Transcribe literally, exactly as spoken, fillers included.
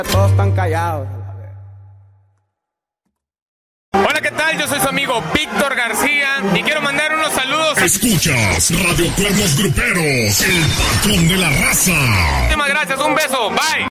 Todos están callados. Hola, ¿qué tal? Yo soy su amigo Víctor García y quiero mandar unos saludos. Escuchas Radio Cuernos Gruperos, el patrón de la raza. Muchísimas gracias, un beso, bye.